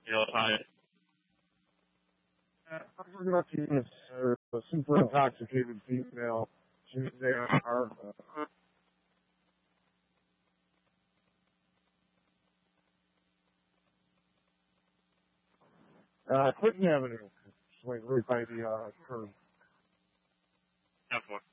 Hi. We're going to see a super intoxicated female Tuesday on our Clinton Avenue, like right by the curb. F1.